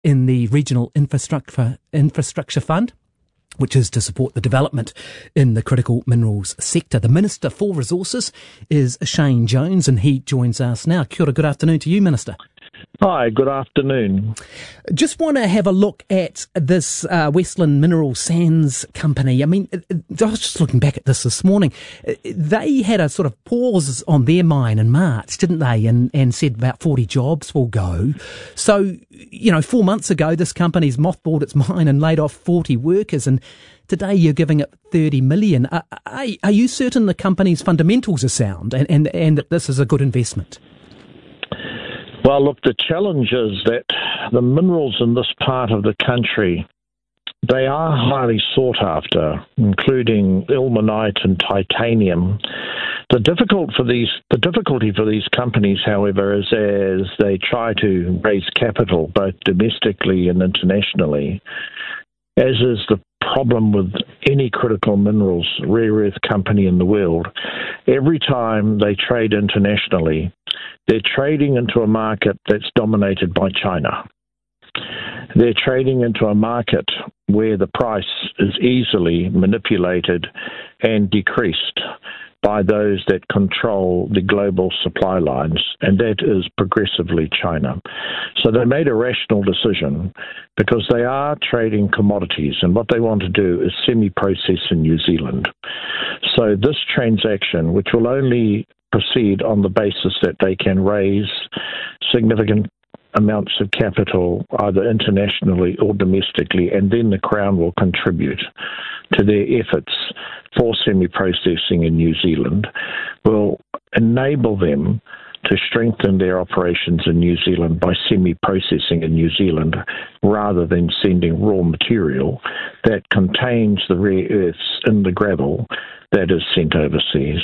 in the Regional Infrastructure Fund, which is to support the development in the critical minerals sector. The Minister for Resources is Shane Jones, and he joins us now. Kia ora, good afternoon to you, Minister. Hi, good afternoon. Just want to have a look at this Westland Mineral Sands company. I mean, I was just looking back at this morning. They had a sort of pause on their mine in March, didn't they? And said about 40 jobs will go. So, 4 months ago, this company's mothballed its mine and laid off 40 workers. And today you're giving it 30 million. Are you certain the company's fundamentals are sound and that this is a good investment? Well, look, the challenge is that the minerals in this part of the country, they are highly sought after, including ilmenite and titanium. The difficulty for these companies, however, is as they try to raise capital both domestically and internationally, as is the problem with any critical minerals rare earth company in the world. Every time they trade internationally, they're trading into a market that's dominated by China. They're trading into a market where the price is easily manipulated and decreased by those that control the global supply lines, and that is progressively China. So they made a rational decision because they are trading commodities, and what they want to do is semi-process in New Zealand. So this transaction, which will only proceed on the basis that they can raise significant amounts of capital either internationally or domestically, and then the Crown will contribute to their efforts for semi-processing in New Zealand, will enable them to strengthen their operations in New Zealand by semi-processing in New Zealand rather than sending raw material that contains the rare earths in the gravel that is sent overseas.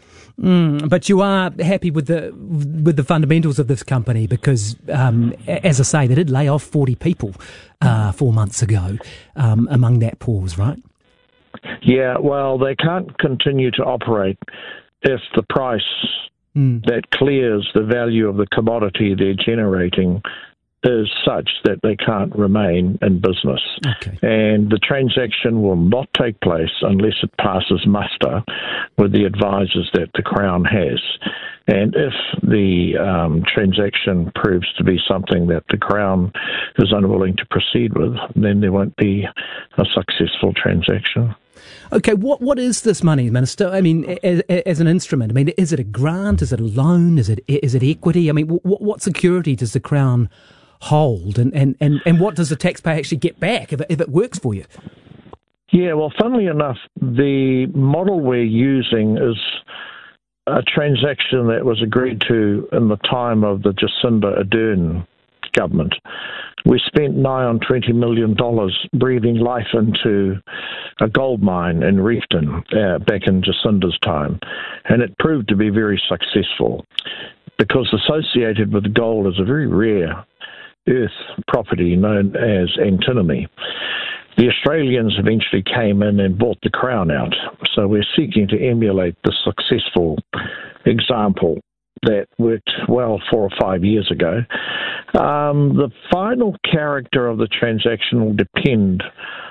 But you are happy with the fundamentals of this company because, as I say, they did lay off 40 people 4 months ago among that pause, right? Yeah, well, they can't continue to operate if the price that clears the value of the commodity they're generating is such that they can't remain in business. Okay. And the transaction will not take place unless it passes muster with the advisors that the Crown has. And if the transaction proves to be something that the Crown is unwilling to proceed with, then there won't be a successful transaction. Okay, what is this money, Minister? I mean, as an instrument, I mean, is it a grant? Is it a loan? Is it equity? I mean, what security does the Crown hold, and what does the taxpayer actually get back if it works for you? Yeah, well, funnily enough, the model we're using is a transaction that was agreed to in the time of the Jacinda Ardern government. We spent nigh on $20 million breathing life into a gold mine in Reefton back in Jacinda's time, and it proved to be very successful because associated with gold is a very rare earth property known as antimony. The Australians eventually came in and bought the Crown out, so we're seeking to emulate the successful example that worked well 4 or 5 years ago. The final character of the transaction will depend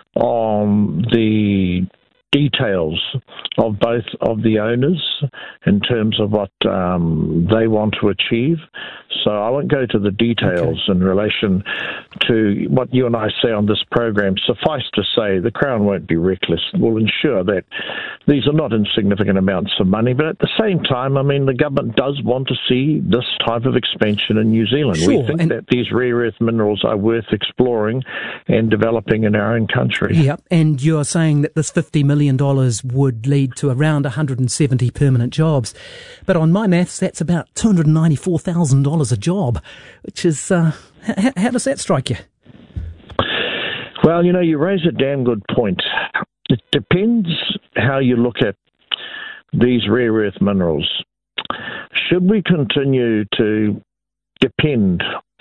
on the details of both of the owners in terms of what they want to achieve. So I won't go to the details in relation to what you and I say on this program. Suffice to say, the Crown won't be reckless. We'll ensure that these are not insignificant amounts of money, but at the same time, I mean, the government does want to see this type of expansion in New Zealand. Sure, we think that these rare earth minerals are worth exploring and developing in our own country. Yep, and you're saying that this $50 million would lead to around 170 permanent jobs. But on my maths, that's about $294,000 a job, which is, how does that strike you? Well, you raise a damn good point. It depends how you look at these rare earth minerals. Should we continue to depend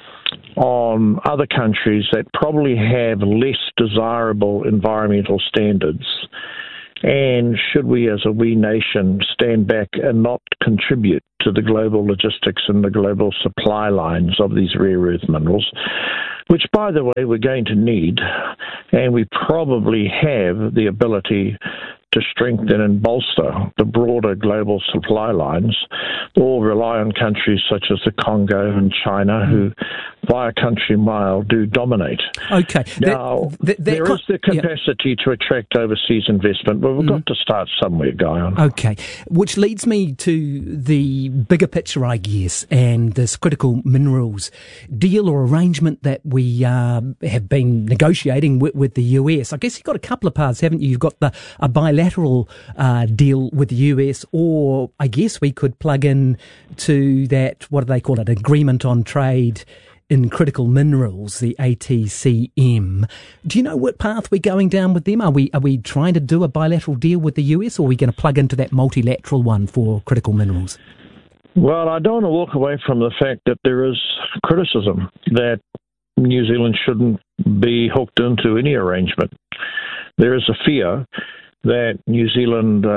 on other countries that probably have less desirable environmental standards And should we as a wee nation stand back and not contribute to the global logistics and the global supply lines of these rare earth minerals, which, by the way, we're going to need, and we probably have the ability to strengthen and bolster the broader global supply lines, or rely on countries such as the Congo and China, who, by a country mile, do dominate. Okay. Now, there is the capacity to attract overseas investment, but we've got to start somewhere, Guyon. Okay. Which leads me to the bigger picture, I guess, and this critical minerals deal or arrangement that we have been negotiating with the US. I guess you've got a couple of paths, haven't you? You've got a bilateral deal with the US, or I guess we could plug in to that, what do they call it, agreement on trade in critical minerals, the ATCM. Do you know what path we're going down with them? Are we trying to do a bilateral deal with the US, or are we going to plug into that multilateral one for critical minerals? Well, I don't want to walk away from the fact that there is criticism that New Zealand shouldn't be hooked into any arrangement. There is a fear that New Zealand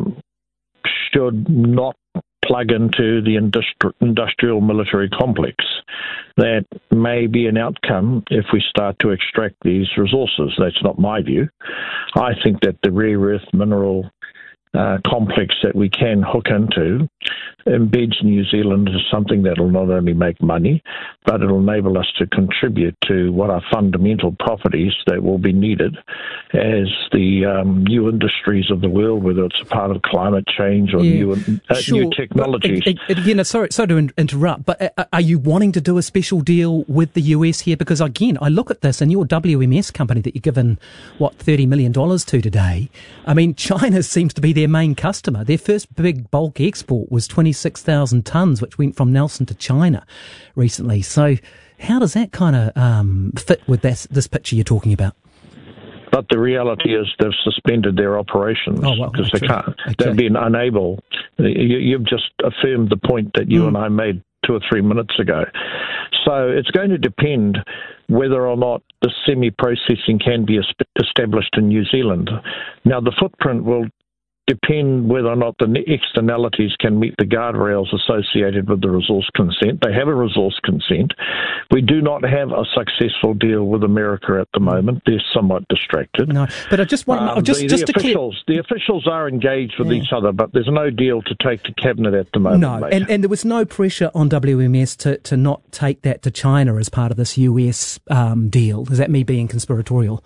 should not plug into the industrial military complex. That may be an outcome if we start to extract these resources. That's not my view. I think that the rare earth mineral complex that we can hook into embeds New Zealand as something that will not only make money, but it will enable us to contribute to what are fundamental properties that will be needed as the new industries of the world, whether it's a part of climate change or new technologies. Again, sorry to interrupt, but are you wanting to do a special deal with the US here? Because again, I look at this and your WMS company that you're given, $30 million to today. I mean, China seems to be their main customer. Their first big bulk export was 26,000 tonnes, which went from Nelson to China recently. So how does that kind of fit with this picture you're talking about? But the reality is they've suspended their operations because they can't. Okay. They've been unable. You've just affirmed the point that you and I made 2 or 3 minutes ago. So it's going to depend whether or not the semi-processing can be established in New Zealand. Now, the footprint will depend whether or not the externalities can meet the guardrails associated with the resource consent. They have a resource consent. We do not have a successful deal with America at the moment. They're somewhat distracted. No, but I just want the officials are engaged with each other, but there's no deal to take to cabinet at the moment. No, and there was no pressure on WMS to not take that to China as part of this US deal. Is that me being conspiratorial?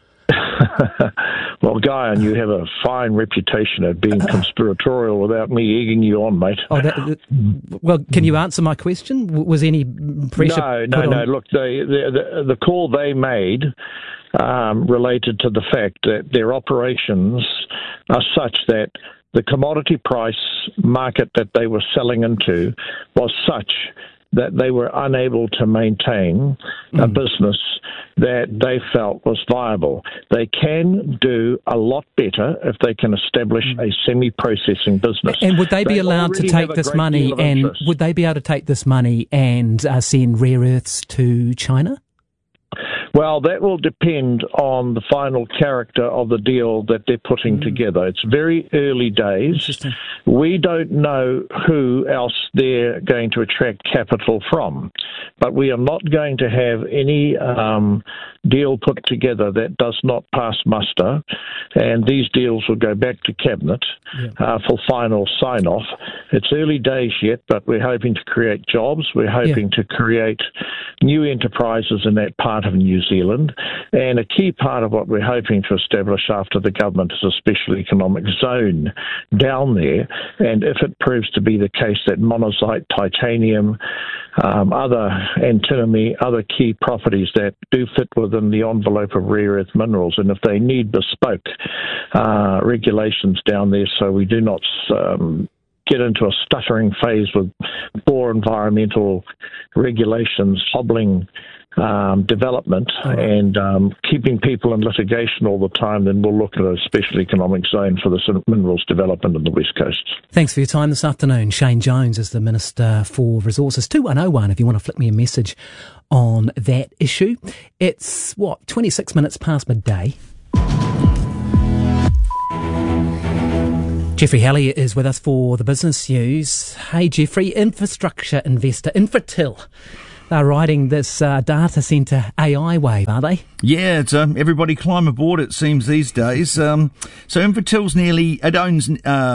Well, Guyon, you have a fine reputation of being conspiratorial without me egging you on, mate. Well, can you answer my question? Was any pressure? No. Look, the call they made related to the fact that their operations are such that the commodity price market that they were selling into was such that they were unable to maintain a business that they felt was viable. They can do a lot better if they can establish a semi-processing business. And would they be allowed to take this money and would they be able to take this money and send rare earths to China? Well, that will depend on the final character of the deal that they're putting together. It's very early days. We don't know who else they're going to attract capital from, but we are not going to have any deal put together that does not pass muster, and these deals will go back to Cabinet for final sign-off. It's early days yet, but we're hoping to create jobs. We're hoping to create new enterprises in that part of New Zealand, and a key part of what we're hoping to establish after the government is a special economic zone down there. And if it proves to be the case that monazite, titanium, other antimony, other key properties that do fit within the envelope of rare earth minerals, and if they need bespoke regulations down there so we do not get into a stuttering phase with poor environmental regulations hobbling development and keeping people in litigation all the time, then we'll look at a special economic zone for the minerals development in the West Coast. Thanks for your time this afternoon. Shane Jones is the Minister for Resources. 2101 if you want to flick me a message on that issue. It's 26 minutes past midday. Jeffrey Halley is with us for the business news. Hey Jeffrey, infrastructure investor Infratil. They're riding this data centre AI wave, are they? Yeah, it's everybody climb aboard, it seems, these days. So Infratil's it owns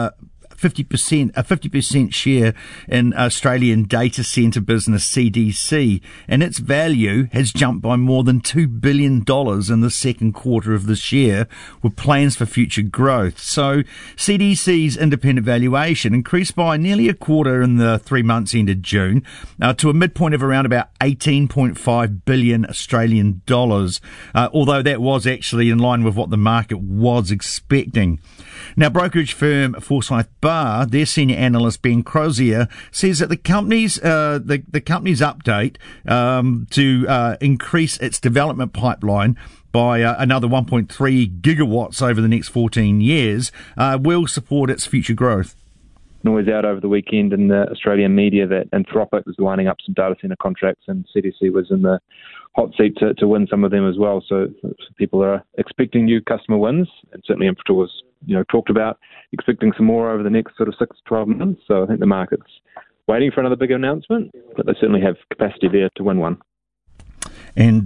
50% share in Australian data centre business CDC, and its value has jumped by more than $2 billion in the second quarter of this year, with plans for future growth. So CDC's independent valuation increased by nearly a quarter in the 3 months ended June, to a midpoint of around about 18.5 billion Australian dollars, although that was actually in line with what the market was expecting. Now, brokerage firm Forsyth Barr, their senior analyst Ben Crozier, says that the company's update to increase its development pipeline by another 1.3 gigawatts over the next 14 years will support its future growth. Noise out over the weekend in the Australian media that Anthropic was lining up some data centre contracts, and CDC was in the hot seat to win some of them as well. So people are expecting new customer wins, and certainly Infratil was talked about expecting some more over the next sort of 6 to 12 months. So I think the market's waiting for another big announcement, but they certainly have capacity there to win one. And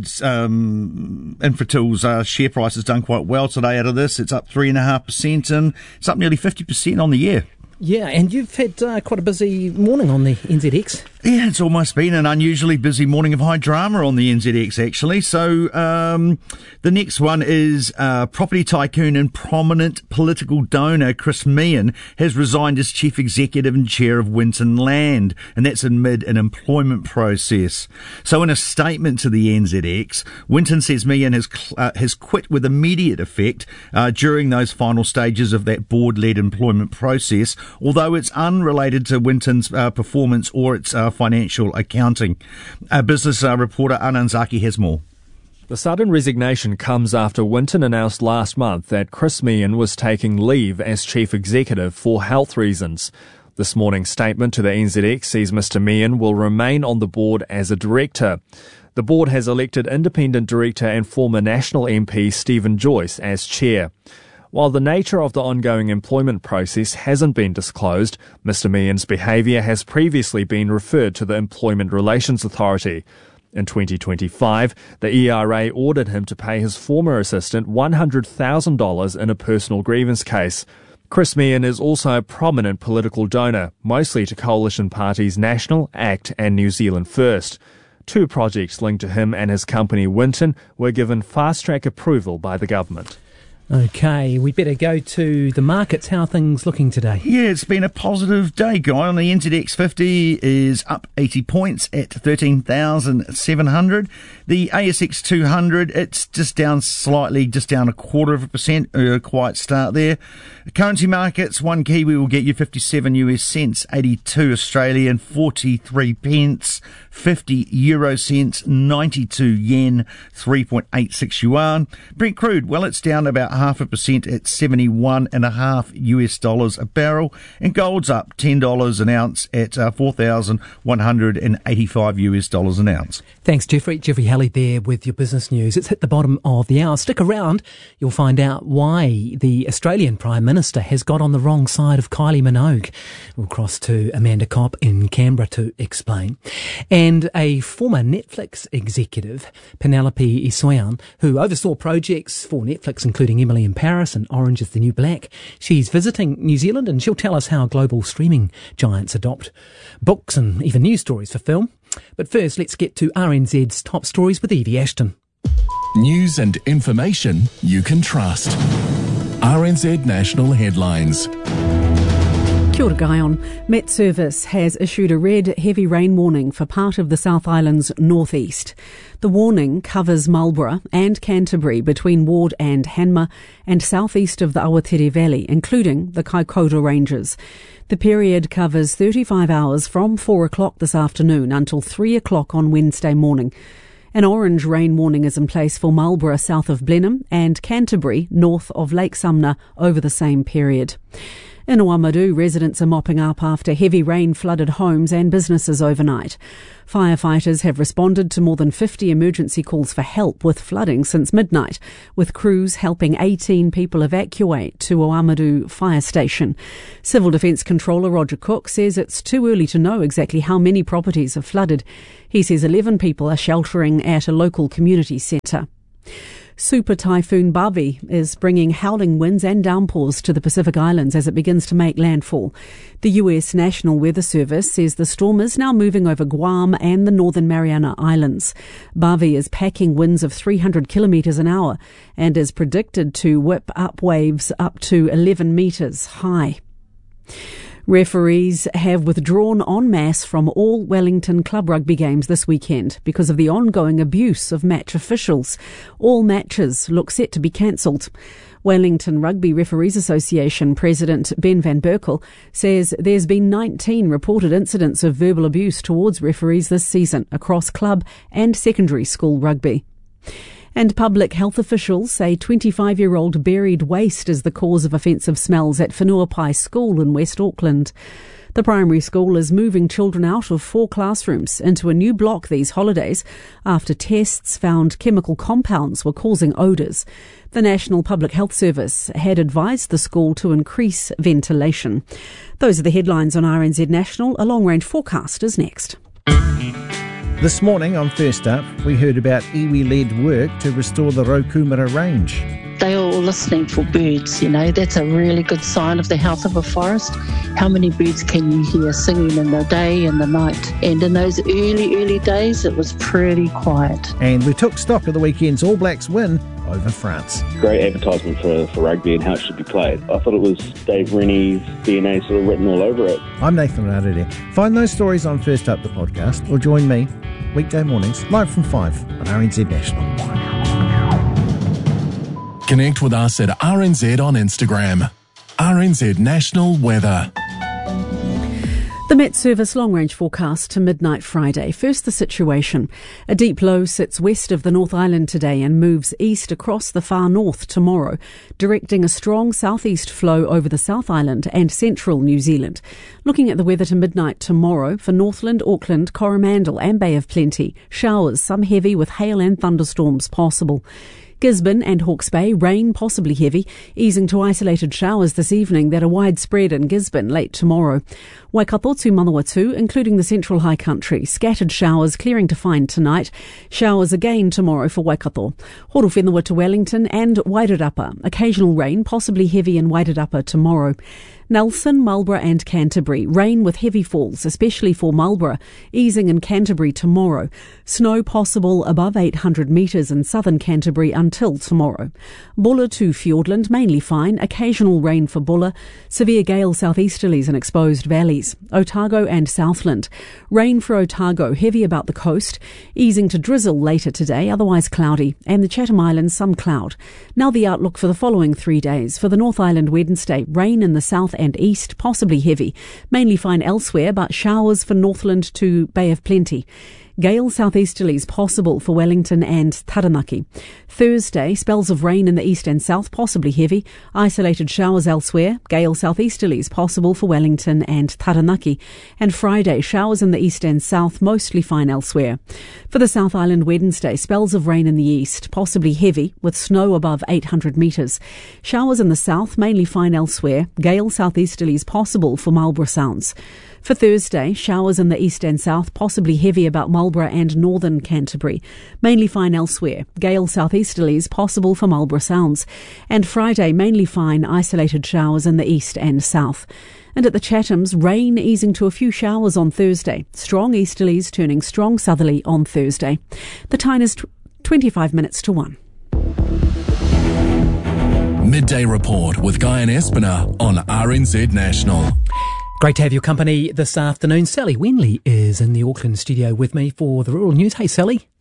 Infratil's share price has done quite well today out of this. It's up 3.5%, and it's up nearly 50% on the year. Yeah, and you've had quite a busy morning on the NZX. Yeah, it's almost been an unusually busy morning of high drama on the NZX, actually. So the next one is property tycoon and prominent political donor Chris Meehan has resigned as chief executive and chair of Winton Land, and that's amid an employment process. So in a statement to the NZX, Winton says Meehan has quit with immediate effect during those final stages of that board-led employment process, although it's unrelated to Winton's performance or its financial accounting. Business reporter Anand Zaki has more. The sudden resignation comes after Winton announced last month that Chris Meehan was taking leave as chief executive for health reasons. This morning's statement to the NZX says Mr. Meehan will remain on the board as a director. The board has elected independent director and former National MP Stephen Joyce as chair. While the nature of the ongoing employment process hasn't been disclosed, Mr. Meehan's behaviour has previously been referred to the Employment Relations Authority. In 2025, the ERA ordered him to pay his former assistant $100,000 in a personal grievance case. Chris Meehan is also a prominent political donor, mostly to coalition parties National, ACT and New Zealand First. 2 projects linked to him and his company Winton were given fast-track approval by the government. Okay, we better go to the markets. How are things looking today? Yeah, it's been a positive day, Guy. On the NZX 50 is up 80 points at 13,700. The ASX 200, it's just down slightly, just down 0.25%. Quiet start there. Currency markets, 1 Kiwi will get you 57 US cents, 82 Australian, 43 pence, 50 euro cents, 92 yen, 3.86 yuan. Brent crude, well, it's down about 0.5% at 71.5 US dollars a barrel, and gold's up $10 an ounce at 4,185 US dollars an ounce. Thanks, Jeffrey. Jeffrey Halley there with your business news. It's hit the bottom of the hour. Stick around. You'll find out why the Australian Prime Minister has got on the wrong side of Kylie Minogue. We'll cross to Amanda Kopp in Canberra to explain. And a former Netflix executive, Penelope Isoyan, who oversaw projects for Netflix, including Emily in Paris and Orange is the New Black. She's visiting New Zealand, and she'll tell us how global streaming giants adopt books and even news stories for film. But first, let's get to RNZ's top stories with Evie Ashton. News and information you can trust. RNZ National Headlines. Kia ora, Guyon. Met Service has issued a red heavy rain warning for part of the South Island's northeast. The warning covers Marlborough and Canterbury between Ward and Hanmer and southeast of the Awatere Valley, including the Kaikoura Ranges. The period covers 35 hours from 4 o'clock this afternoon until 3 o'clock on Wednesday morning. An orange rain warning is in place for Marlborough south of Blenheim and Canterbury north of Lake Sumner over the same period. In Oamaru, residents are mopping up after heavy rain flooded homes and businesses overnight. Firefighters have responded to more than 50 emergency calls for help with flooding since midnight, with crews helping 18 people evacuate to Oamaru Fire Station. Civil Defence Controller Roger Cook says it's too early to know exactly how many properties have flooded. He says 11 people are sheltering at a local community centre. Super Typhoon Bavi is bringing howling winds and downpours to the Pacific Islands as it begins to make landfall. The US National Weather Service says the storm is now moving over Guam and the Northern Mariana Islands. Bavi is packing winds of 300 kilometres an hour and is predicted to whip up waves up to 11 metres high. Referees have withdrawn en masse from all Wellington club rugby games this weekend because of the ongoing abuse of match officials. All matches look set to be cancelled. Wellington Rugby Referees Association President Ben van Berkel says there's been 19 reported incidents of verbal abuse towards referees this season across club and secondary school rugby. And public health officials say 25-year-old buried waste is the cause of offensive smells at Whenuapai School in West Auckland. The primary school is moving children out of 4 classrooms into a new block these holidays after tests found chemical compounds were causing odours. The National Public Health Service had advised the school to increase ventilation. Those are the headlines on RNZ National. A long-range forecast is next. This morning on First Up, we heard about iwi-led work to restore the Raukumara range. They're all listening for birds, that's a really good sign of the health of a forest. How many birds can you hear singing in the day and the night? And in those early days, it was pretty quiet. And we took stock of the weekend's All Blacks win over France. Great advertisement for rugby and how it should be played. I thought it was Dave Rennie's DNA sort of written all over it. I'm Nathan Rarere. Find those stories on First Up the podcast or join me weekday mornings live from 5 on RNZ National. Connect with us at RNZ on Instagram. RNZ National Weather. The Met Service long-range forecast to midnight Friday. First, the situation. A deep low sits west of the North Island today and moves east across the far north tomorrow, directing a strong southeast flow over the South Island and central New Zealand. Looking at the weather to midnight tomorrow, for Northland, Auckland, Coromandel and Bay of Plenty, showers, some heavy with hail and thunderstorms possible. Gisborne and Hawke's Bay, rain possibly heavy, easing to isolated showers this evening that are widespread in Gisborne late tomorrow. Waikato to Manawatu, including the central high country, scattered showers clearing to fine tonight. Showers again tomorrow for Waikato. Horowhenua to Wellington and Wairarapa, occasional rain, possibly heavy in Wairarapa tomorrow. Nelson, Marlborough and Canterbury. Rain with heavy falls, especially for Marlborough, easing in Canterbury tomorrow. Snow possible above 800 metres in southern Canterbury until tomorrow. Bulla to Fiordland, mainly fine. Occasional rain for Bulla. Severe gale southeasterlies in exposed valleys. Otago and Southland. Rain for Otago, heavy about the coast. Easing to drizzle later today, otherwise cloudy. And the Chatham Islands, some cloud. Now the outlook for the following 3 days. For the North Island Wednesday, rain in the south and east, possibly heavy. Mainly fine elsewhere, but showers for Northland to Bay of Plenty. Gale southeasterlies possible for Wellington and Taranaki. Thursday, spells of rain in the east and south, possibly heavy. Isolated showers elsewhere. Gale southeasterlies possible for Wellington and Taranaki. And Friday, showers in the east and south, mostly fine elsewhere. For the South Island Wednesday, spells of rain in the east, possibly heavy, with snow above 800 metres. Showers in the south, mainly fine elsewhere. Gale southeasterlies possible for Marlborough Sounds. For Thursday, showers in the east and south, possibly heavy about Marlborough and northern Canterbury. Mainly fine elsewhere. Gale southeasterlies possible for Marlborough Sounds. And Friday, mainly fine, isolated showers in the east and south. And at the Chathams, rain easing to a few showers on Thursday. Strong easterlies turning strong southerly on Thursday. The time is 25 minutes to 1. Midday Report with Guy and Espiner on RNZ National. Great to have your company this afternoon. Sally Wenley is in the Auckland studio with me for the Rural News. Hey, Sally.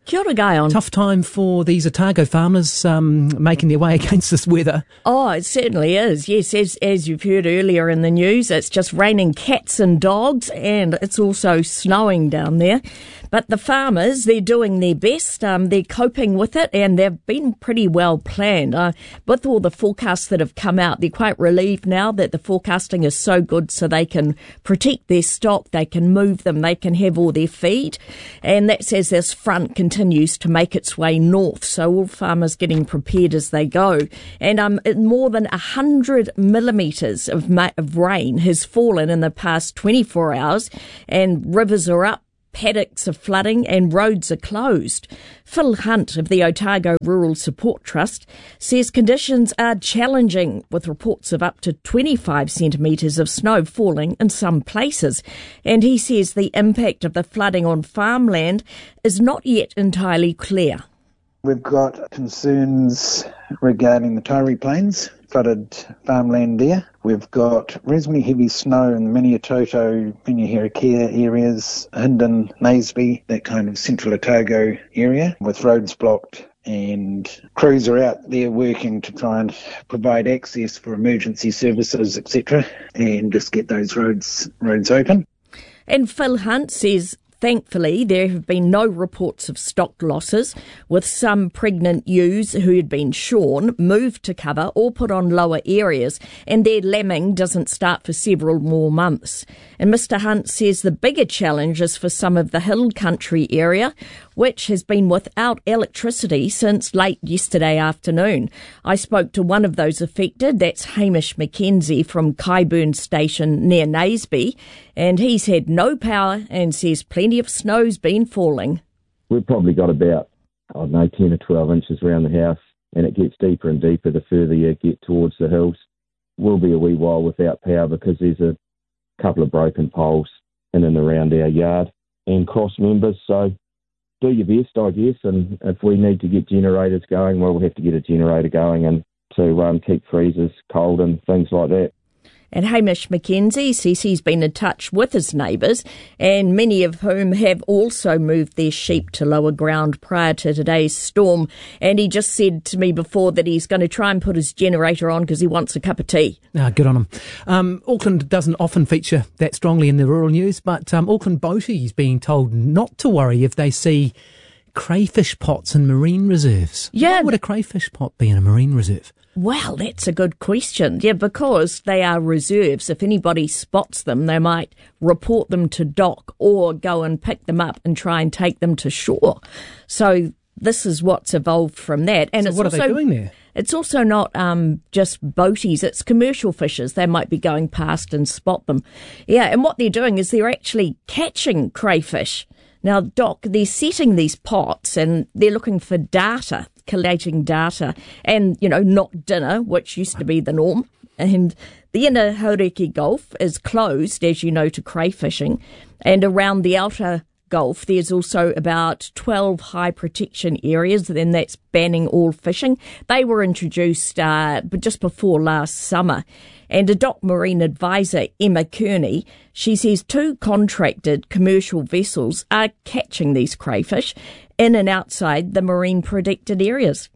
Kia ora, Guyon. Tough time for these Otago farmers making their way against this weather. Oh, it certainly is. Yes, as you've heard earlier in the news, it's just raining cats and dogs, and it's also snowing down there. But the farmers, they're doing their best. They're coping with it, and they've been pretty well planned. With all the forecasts that have come out, they're quite relieved now that the forecasting is so good so they can protect their stock, they can move them, they can have all their feed. And that's as this front continues to make its way north. So all farmers getting prepared as they go. And more than 100 millimetres of rain has fallen in the past 24 hours, and rivers are up. Paddocks are flooding and roads are closed. Phil Hunt of the Otago Rural Support Trust says conditions are challenging, with reports of up to 25 centimetres of snow falling in some places. And he says the impact of the flooding on farmland is not yet entirely clear. We've got concerns regarding the Tairi Plains, flooded farmland there. We've got reasonably heavy snow in the Miniatoto, Minyahirakea areas, Hindon, Naseby, that kind of central Otago area, with roads blocked. And crews are out there working to try and provide access for emergency services, etc., and just get those roads open. And Phil Hunt says, thankfully, there have been no reports of stock losses, with some pregnant ewes who had been shorn moved to cover or put on lower areas, and their lambing doesn't start for several more months. And Mr Hunt says the bigger challenge is for some of the hill country area, which has been without electricity since late yesterday afternoon. I spoke to one of those affected, that's Hamish McKenzie from Kyburn Station near Naseby, and he's had no power and says plenty of snow's been falling. We've probably got about, 10 or 12 inches around the house, and it gets deeper and deeper the further you get towards the hills. We'll be a wee while without power because there's a couple of broken poles in and around our yard and cross members, so do your best, I guess, and if we need to get generators going, well, we'll have to get a generator going and to keep freezers cold and things like that. And Hamish McKenzie says he's been in touch with his neighbours, and many of whom have also moved their sheep to lower ground prior to today's storm. And he just said to me before that he's going to try and put his generator on because he wants a cup of tea. Good on him. Auckland doesn't often feature that strongly in the rural news, but Auckland boaties being told not to worry if they see crayfish pots in marine reserves. Yeah. Why would a crayfish pot be in a marine reserve? Well, that's a good question. Yeah, because they are reserves. If anybody spots them, they might report them to dock or go and pick them up and try and take them to shore. So this is what's evolved from that. And so it's what are they doing there? It's also not just boaties, it's commercial fishers. They might be going past and spot them. Yeah, and what they're doing is they're actually catching crayfish. Now, Doc, they're setting these pots and they're looking for data, collating data, and, not dinner, which used to be the norm. And the inner Hauriki Gulf is closed, as you know, to crayfishing. And around the outer Gulf, there's also about 12 high protection areas, and that's banning all fishing. They were introduced just before last summer. And a dock marine advisor, Emma Kearney, she says 2 contracted commercial vessels are catching these crayfish in and outside the marine protected areas.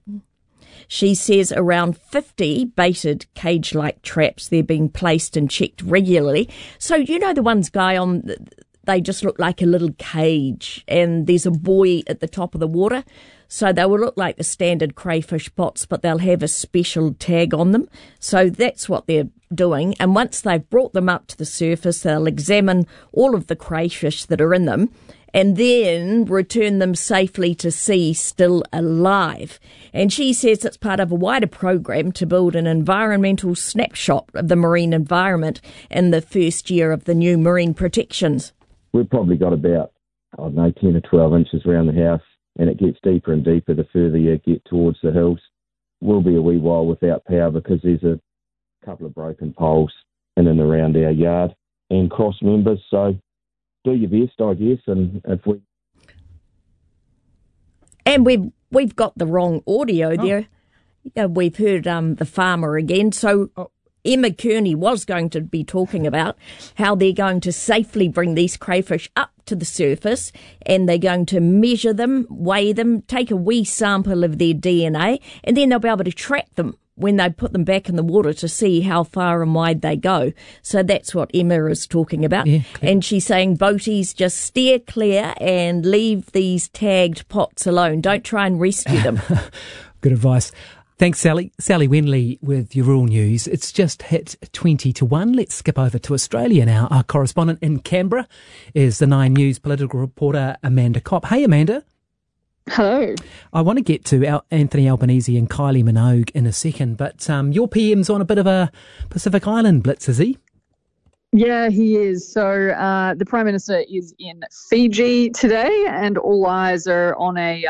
She says around 50 baited cage-like traps, they're being placed and checked regularly. So, the ones, Guy, they just look like a little cage and there's a buoy at the top of the water. So they will look like the standard crayfish pots, but they'll have a special tag on them. So that's what they're doing. And once they've brought them up to the surface, they'll examine all of the crayfish that are in them and then return them safely to sea still alive. And she says it's part of a wider program to build an environmental snapshot of the marine environment in the first year of the new marine protections. We've probably got about, 10 or 12 inches around the house, and it gets deeper and deeper the further you get towards the hills. We'll be a wee while without power because there's a couple of broken poles in and around our yard and cross members, so do your best, I guess, and if we... And we've got the wrong audio there. Yeah, we've heard the farmer again, so Emma Kearney was going to be talking about how they're going to safely bring these crayfish up to the surface, and they're going to measure them, weigh them, take a wee sample of their DNA, and then they'll be able to track them when they put them back in the water to see how far and wide they go. So that's what Emma is talking about. Yeah, and she's saying, boaties, just steer clear and leave these tagged pots alone. Don't try and rescue them. Good advice. Thanks, Sally. Sally Wenley with your rural news. It's just hit 20-1. Let's skip over to Australia now. Our correspondent in Canberra is the 9 News political reporter Amanda Kopp. Hey, Amanda. Hello. I want to get to Anthony Albanese and Kylie Minogue in a second, but your PM's on a bit of a Pacific Island blitz, is he? Yeah, he is. So the Prime Minister is in Fiji today, and all eyes are on a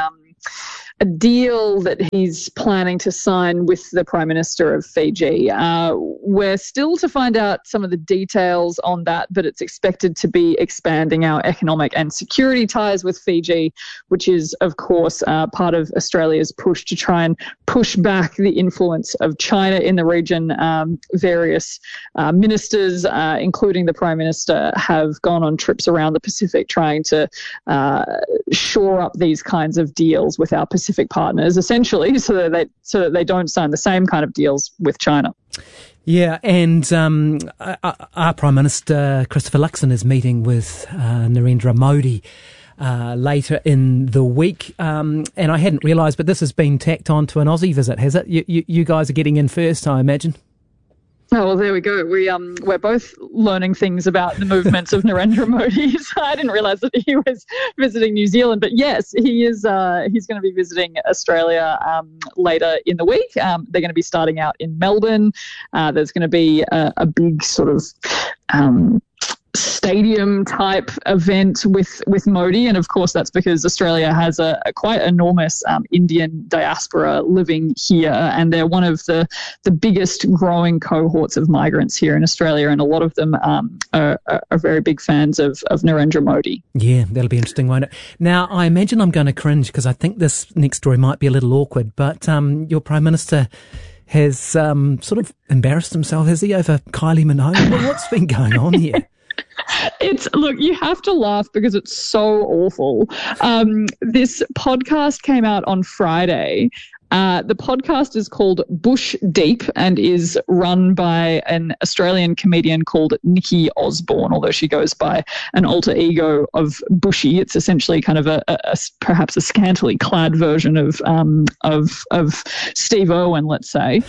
deal that he's planning to sign with the Prime Minister of Fiji. We're still to find out some of the details on that, but it's expected to be expanding our economic and security ties with Fiji, which is, of course, part of Australia's push to try and push back the influence of China in the region. Various ministers, including the Prime Minister, have gone on trips around the Pacific trying to shore up these kinds of deals with our Pacific partners, essentially, so that they don't sign the same kind of deals with China. Yeah, and our Prime Minister, Christopher Luxon, is meeting with Narendra Modi later in the week. And I hadn't realised, but this has been tacked on to an Aussie visit, has it? You guys are getting in first, I imagine. Oh, well, there we go. We're both learning things about the movements of Narendra Modi. So I didn't realise that he was visiting New Zealand, but yes, he is. He's going to be visiting Australia later in the week. They're going to be starting out in Melbourne. There's going to be a big sort of stadium type event with Modi, and of course that's because Australia has a quite enormous Indian diaspora living here, and they're one of the biggest growing cohorts of migrants here in Australia, and a lot of them are very big fans of Narendra Modi. Yeah, that'll be interesting, won't it? Now, I imagine I'm going to cringe because I think this next story might be a little awkward, but your Prime Minister has sort of embarrassed himself, has he, over Kylie Minogue? What's been going on here? Look, you have to laugh because it's so awful. This podcast came out on Friday. The podcast is called Bush Deep and is run by an Australian comedian called Nikki Osborne, although she goes by an alter ego of Bushy. It's essentially kind of perhaps a scantily clad version of Steve Irwin, let's say.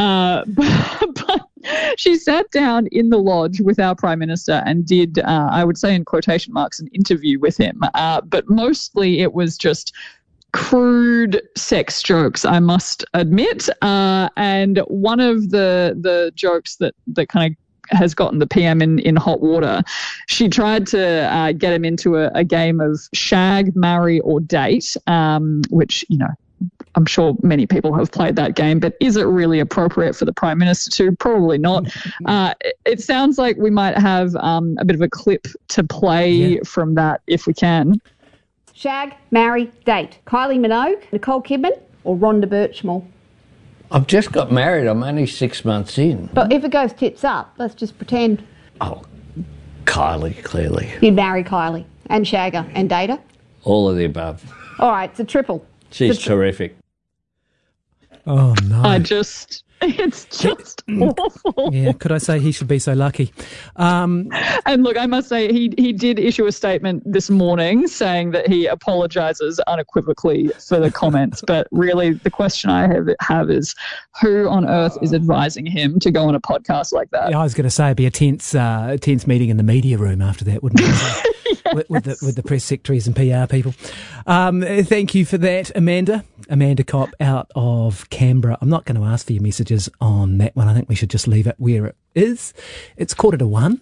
But she sat down in the lodge with our Prime Minister and did, I would say in quotation marks, an interview with him. But mostly it was just crude sex jokes, I must admit. And one of the jokes that kind of has gotten the PM in hot water, she tried to get him into a game of shag, marry or date, which, you know, I'm sure many people have played that game, but is it really appropriate for the Prime Minister to? Probably not. It sounds like we might have a bit of a clip to play from that if we can. Shag, marry, date. Kylie Minogue, Nicole Kidman or Rhonda Birchmore? I've just got married. I'm only 6 months in. But if it goes tits up, let's just pretend. Oh, Kylie, clearly. You'd marry Kylie and shag her and date her? All of the above. All right, it's a triple. She's terrific. Oh, no. It's just awful. Yeah, could I say he should be so lucky? And look, I must say he did issue a statement this morning saying that he apologises unequivocally for the comments. But really, the question I have is who on earth is advising him to go on a podcast like that? Yeah, I was going to say it'd be a tense meeting in the media room after that, wouldn't it? Yes. with the press secretaries and PR people. Thank you for that, Amanda. Amanda Kopp out of Canberra. I'm not going to ask for your messages on that one. I think we should just leave it where it is. It's 1:45.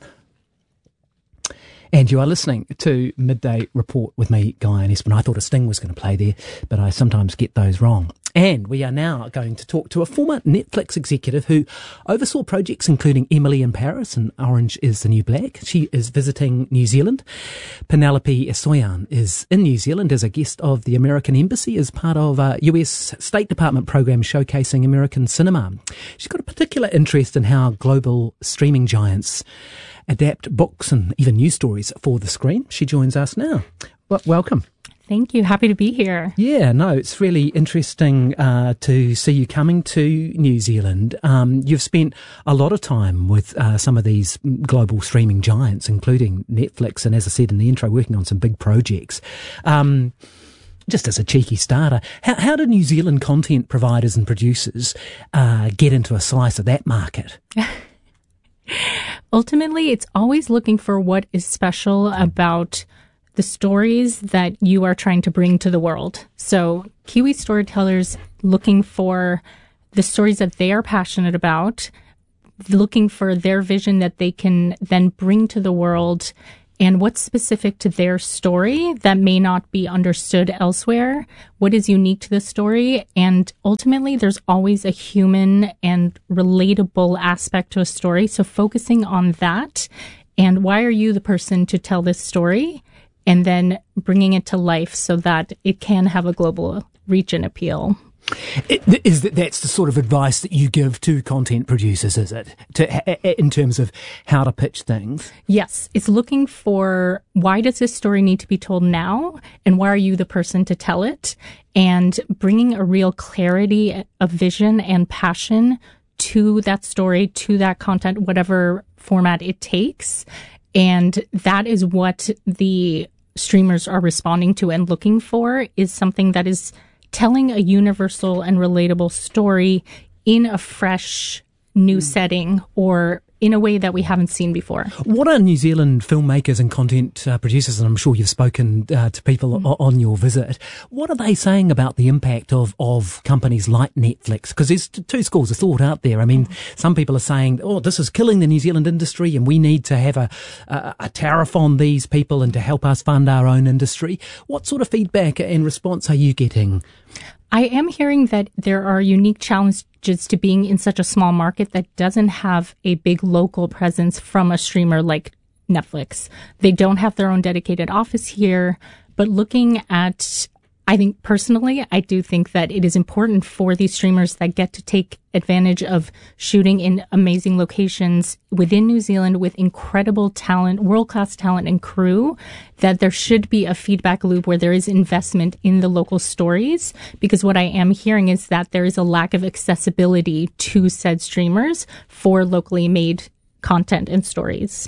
And you are listening to Midday Report with me, Guy and Espen. I thought a sting was going to play there, but I sometimes get those wrong. And we are now going to talk to a former Netflix executive who oversaw projects including Emily in Paris and Orange is the New Black. She is visiting New Zealand. Penelope Esoyan is in New Zealand as a guest of the American Embassy as part of a US State Department program showcasing American cinema. She's got a particular interest in how global streaming giants adapt books and even news stories for the screen. She joins us now. Welcome. Thank you. Happy to be here. Yeah, no, it's really interesting to see you coming to New Zealand. You've spent a lot of time with some of these global streaming giants, including Netflix, and as I said in the intro, working on some big projects. Just as a cheeky starter, how do New Zealand content providers and producers get into a slice of that market? Ultimately, it's always looking for what is special about the stories that you are trying to bring to the world. So Kiwi storytellers looking for the stories that they are passionate about, looking for their vision that they can then bring to the world, and what's specific to their story that may not be understood elsewhere, what is unique to the story. And ultimately, there's always a human and relatable aspect to a story. So focusing on that, and why are you the person to tell this story? And then bringing it to life so that it can have a global reach and appeal. That's the sort of advice that you give to content producers, is it? In terms of how to pitch things? Yes. It's looking for why does this story need to be told now? And why are you the person to tell it? And bringing a real clarity of vision and passion to that story, to that content, whatever format it takes. And that is what the streamers are responding to and looking for, is something that is telling a universal and relatable story in a fresh new setting or in a way that we haven't seen before. What are New Zealand filmmakers and content producers, and I'm sure you've spoken to people on your visit, what are they saying about the impact of companies like Netflix? Because there's two schools of thought out there. I mean, some people are saying, this is killing the New Zealand industry and we need to have a tariff on these people and to help us fund our own industry. What sort of feedback and response are you getting? I am hearing that there are unique challenges to being in such a small market that doesn't have a big local presence from a streamer like Netflix. They don't have their own dedicated office here, but looking at, I think personally, I do think that it is important for these streamers that get to take advantage of shooting in amazing locations within New Zealand with incredible talent, world-class talent and crew, that there should be a feedback loop where there is investment in the local stories. Because what I am hearing is that there is a lack of accessibility to said streamers for locally made content and stories.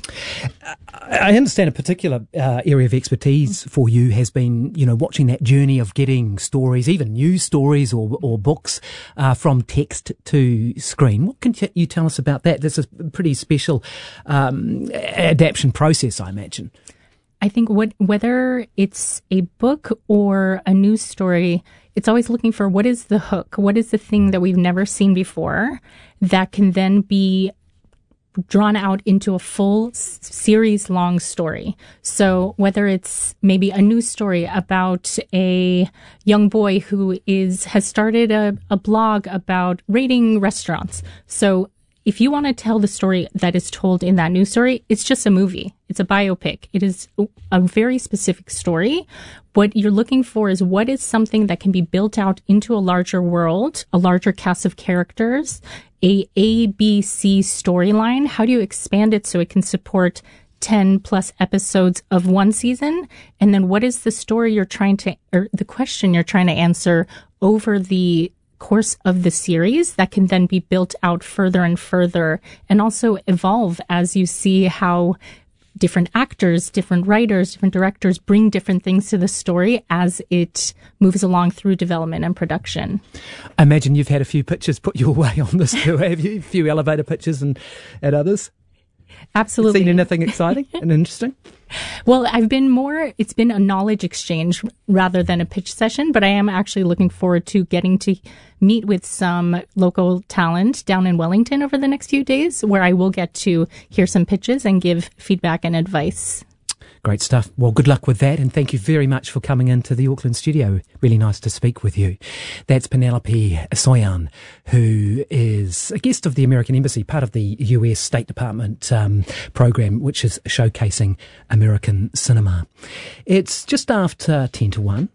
I understand a particular area of expertise for you has been, watching that journey of getting stories, even news stories or books from text to screen. What can you tell us about that? There's a pretty special adaptation process, I imagine. I think whether it's a book or a news story, it's always looking for what is the hook? What is the thing that we've never seen before that can then be drawn out into a full series-long story. So whether it's maybe a news story about a young boy who has started a blog about rating restaurants. So if you want to tell the story that is told in that news story, it's just a movie. It's a biopic. It is a very specific story. What you're looking for is what is something that can be built out into a larger world, a larger cast of characters, a ABC storyline. How do you expand it so it can support 10 plus episodes of one season? And then what is the story or the question you're trying to answer over the course of the series that can then be built out further and further and also evolve as you see how different actors, different writers, different directors bring different things to the story as it moves along through development and production. I imagine you've had a few pitches put your way on this too, have you? A few elevator pitches and others? Absolutely. Seen anything exciting and interesting? Well, it's been a knowledge exchange rather than a pitch session, but I am actually looking forward to getting to meet with some local talent down in Wellington over the next few days, where I will get to hear some pitches and give feedback and advice. Great stuff. Well, good luck with that, and thank you very much for coming into the Auckland studio. Really nice to speak with you. That's Penelope Soyan, who is a guest of the American Embassy, part of the US State Department program, which is showcasing American cinema. It's just after 10 to 1.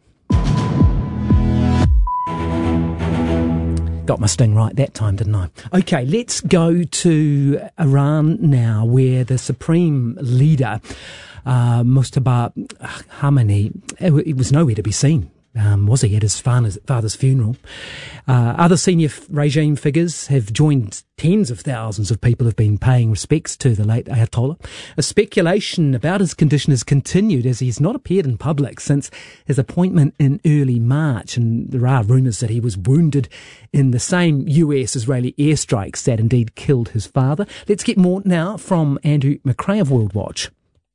Got my sting right that time, didn't I? Okay, let's go to Iran now, where the Supreme Leader, Mujtaba Khamenei, it was nowhere to be seen. Was he at his father's funeral? Other senior regime figures have joined. Tens of thousands of people have been paying respects to the late Ayatollah. A speculation about his condition has continued as he's not appeared in public since his appointment in early March, and there are rumours that he was wounded in the same US-Israeli airstrikes that indeed killed his father. Let's get more now from Andrew McRae of World Watch.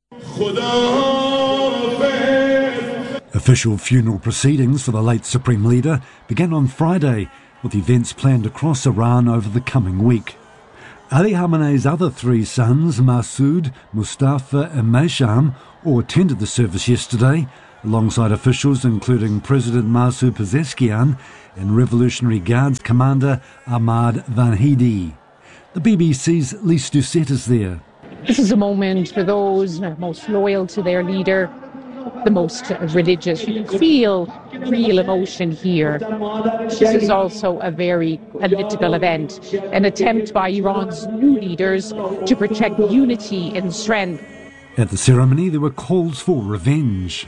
Official funeral proceedings for the late Supreme Leader began on Friday, with events planned across Iran over the coming week. Ali Khamenei's other three sons, Masoud, Mustafa and Mesham, all attended the service yesterday, alongside officials including President Massoud Pezeshkian and Revolutionary Guards Commander Ahmad Vahidi. The BBC's Lise Doucette is there. This is a moment for those most loyal to their leader, the most religious. You can feel real emotion here. This is also a very political event, an attempt by Iran's new leaders to protect unity and strength. At the ceremony, there were calls for revenge.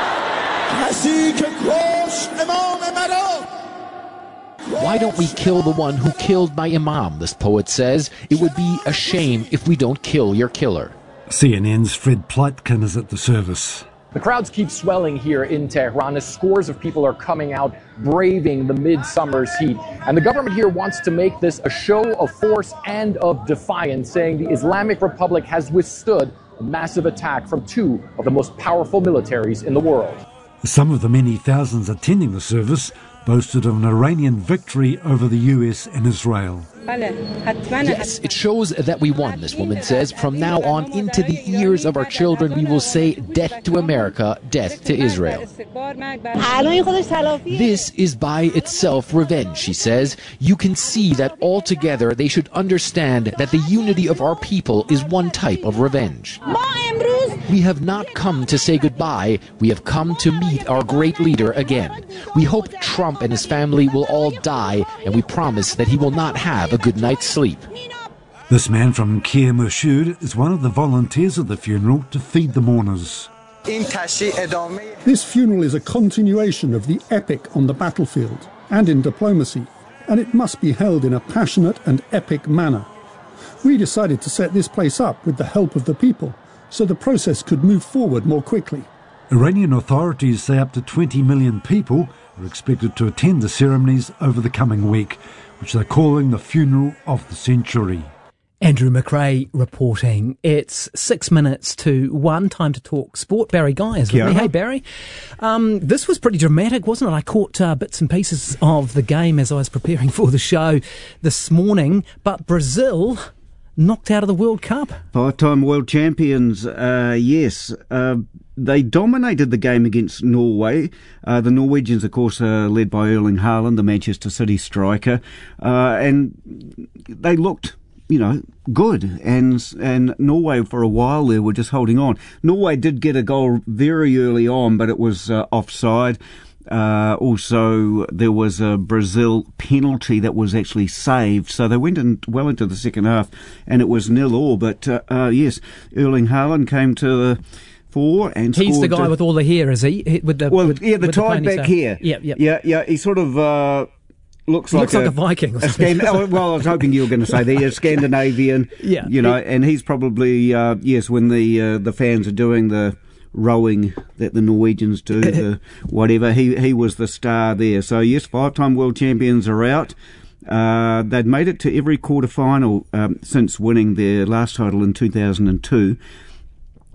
Why don't we kill the one who killed my imam, this poet says. It would be a shame if we don't kill your killer. CNN's Fred Pleitkin is at the service. The crowds keep swelling here in Tehran as scores of people are coming out, braving the midsummer's heat. And the government here wants to make this a show of force and of defiance, saying the Islamic Republic has withstood a massive attack from two of the most powerful militaries in the world. Some of the many thousands attending the service boasted of an Iranian victory over the US and Israel. Yes, it shows that we won, this woman says. From now on, into the ears of our children, we will say death to America, death to Israel. This is by itself revenge, she says. You can see that altogether they should understand that the unity of our people is one type of revenge. We have not come to say goodbye. We have come to meet our great leader again. We hope Trump and his family will all die, and we promise that he will not have a good night's sleep. This man from Kier Murshid is one of the volunteers at the funeral to feed the mourners. This funeral is a continuation of the epic on the battlefield and in diplomacy, and it must be held in a passionate and epic manner. We decided to set this place up with the help of the people, so the process could move forward more quickly. Iranian authorities say up to 20 million people are expected to attend the ceremonies over the coming week, which they're calling the funeral of the century. Andrew McRae reporting. It's 6 minutes to 1, time to talk sport. Barry Guy is with me. Hey, Barry. This was pretty dramatic, wasn't it? I caught bits and pieces of the game as I was preparing for the show this morning, but Brazil knocked out of the World Cup. 5-time world champions, yes. They dominated the game against Norway. The Norwegians, of course, are led by Erling Haaland, the Manchester City striker. And they looked, good. And Norway, for a while there, were just holding on. Norway did get a goal very early on, but it was offside. Also, there was a Brazil penalty that was actually saved, so they went well into the second half, and it was 0-0. But yes, Erling Haaland came to the fore and he's scored. The guy with all the hair, is he? The tied back hair. Yeah. He sort of looks like a Viking. Well, I was hoping you were going to say that. Scandinavian. And he's probably when the fans are doing the rowing that the Norwegians do, whatever, he was the star there. So yes, 5-time world champions are out. They'd made it to every quarter-final since winning their last title in 2002.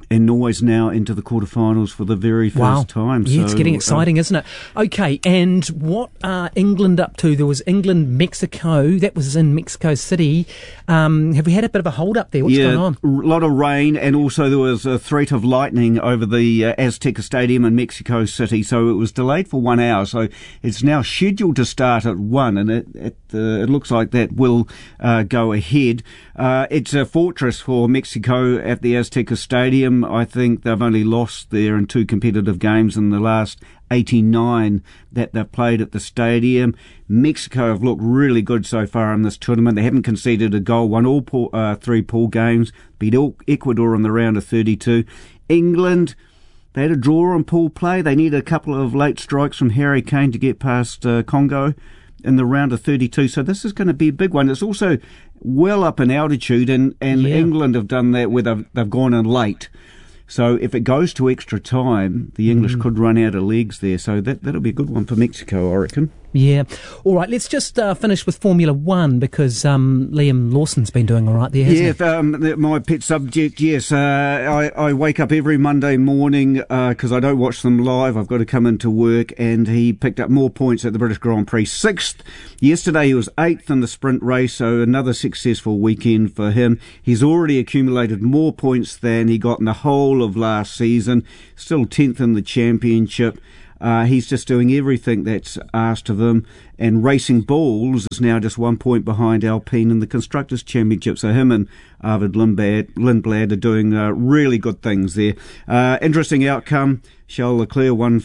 Norway's now into the quarterfinals for the very first time. Yeah, so, it's getting exciting, isn't it? Okay, and what are England up to? There was England-Mexico. That was in Mexico City. Have we had a bit of a hold-up there? What's going on? A lot of rain, and also there was a threat of lightning over the Azteca Stadium in Mexico City, so it was delayed for 1 hour. So it's now scheduled to start at 1, and it looks like that will go ahead. It's a fortress for Mexico at the Azteca Stadium. I think they've only lost there in 2 competitive games in the last 89 that they've played at the stadium. Mexico have looked really good so far in this tournament. They haven't conceded a goal, won all 3 pool games, beat Ecuador in the round of 32. England, they had a draw on pool play. They needed a couple of late strikes from Harry Kane to get past Congo in the round of 32. So this is going to be a big one. It's also well up in altitude, and England have done that where they've gone in late. So if it goes to extra time, the English could run out of legs there. So that'll be a good one for Mexico, I reckon. Yeah. All right, let's just finish with Formula One because Liam Lawson's been doing all right there, hasn't he? My pet subject, yes. I wake up every Monday morning because I don't watch them live. I've got to come into work, and he picked up more points at the British Grand Prix. 6th. Yesterday he was 8th in the sprint race, so another successful weekend for him. He's already accumulated more points than he got in the whole of last season. Still 10th in the championship. He's just doing everything that's asked of him, and Racing Bulls is now just 1 point behind Alpine in the Constructors' Championship. So him and Arvid Lindblad are doing really good things there. Interesting outcome. Charles Leclerc won